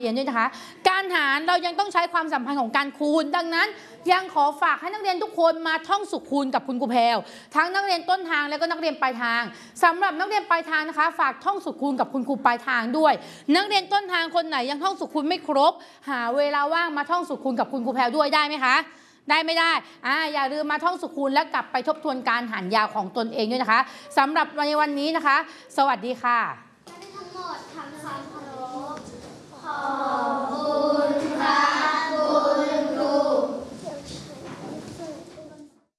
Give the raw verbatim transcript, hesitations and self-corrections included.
เรียนด้วยนะคะการหารเรายังต้องใช้ความสัมพันธ์ของการคูณดังนั้นยังขอฝากให้นักเรียนทุกคนมาท่องสูตรคูณกับคุณครูแพรวทั้งนักเรียนต้นทางและก็นักเรียนปลายทางสำหรับนักเรียนปลายทางนะคะฝากท่องสูตรคูณกับคุณครูปลายทางด้วยนักเรียนต้นทางคนไหนยังท่องสูตรคูณไม่ครบหาเวลาว่างมาท่องสูตรคูณกับคุณครูแพรวด้วยได้ไหมคะได้ไม่ได้อ่าอย่าลืมมาท่องสูตรคูณและกลับไปทบทวนการหารยาวของตนเองด้วยนะคะสำหรับในวันนี้นะคะสวัสดีค่ะทั้งหมดทำความเคารพขอ